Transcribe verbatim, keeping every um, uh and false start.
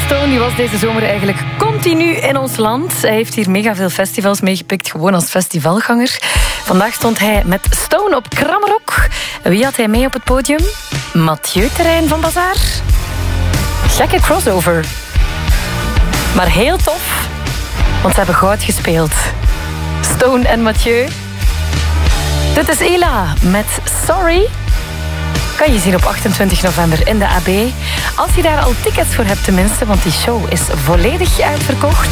Stone die was deze zomer eigenlijk continu in ons land. Hij heeft hier mega veel festivals meegepikt, gewoon als festivalganger. Vandaag stond hij met Stone op Kramrock. Wie had hij mee op het podium? Mathieu Terrein van Bazaar. Gekke crossover. Maar heel tof, want ze hebben goud gespeeld. Stone en Mathieu. Dit is Ela met Sorry. Kan je zien op achtentwintig november in de A B. Als je daar al tickets voor hebt tenminste, want die show is volledig uitverkocht.